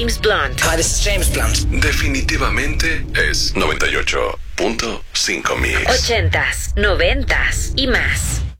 James Blunt. Hi, this is James Blunt. Definitivamente es 98.5 Mix. 80s, 90s y más.